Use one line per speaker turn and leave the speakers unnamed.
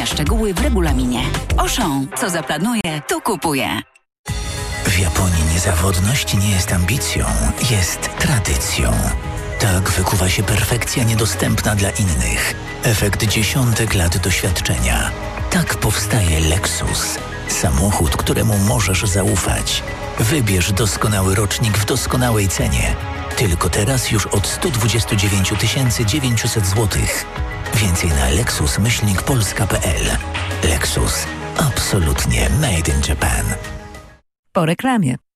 Szczegóły w regulaminie. Auchan. Co zaplanuje, to kupuje.
W Japonii niezawodność nie jest ambicją, jest tradycją. Tak wykuwa się perfekcja niedostępna dla innych. Efekt dziesiątek lat doświadczenia. Tak powstaje Lexus. Samochód, któremu możesz zaufać. Wybierz doskonały rocznik w doskonałej cenie. Tylko teraz już od 129 900 zł. Więcej na lexus-polska.pl. Lexus. Absolutnie made in Japan.
Po reklamie.